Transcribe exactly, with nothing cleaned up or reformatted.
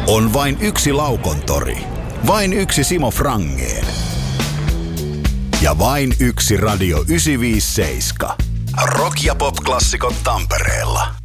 On vain yksi Laukontori. Vain yksi Simo Frangén. Ja vain yksi Radio yhdeksänsataaviisikymmentäseitsemän. Rock- ja pop-klassikot Tampereella.